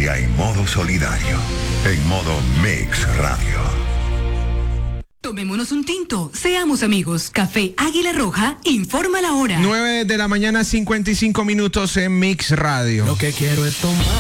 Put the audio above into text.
familia en modo solidario. En modo Mix Radio. Tomémonos un tinto, seamos amigos. Café Águila Roja, informa la hora. 9 de la mañana, 55 minutos en Mix Radio. Lo que quiero es tomar.